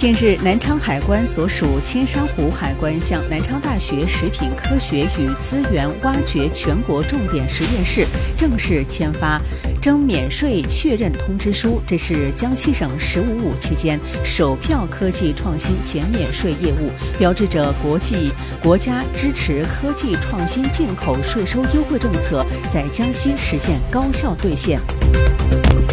近日，南昌海关所属青山湖海关向南昌大学食品科学与资源挖掘全国重点实验室正式签发征免税确认通知书，这是江西省“十五五”期间首票科技创新减免税业务，标志着国家支持科技创新进口税收优惠政策在江西实现高效兑现。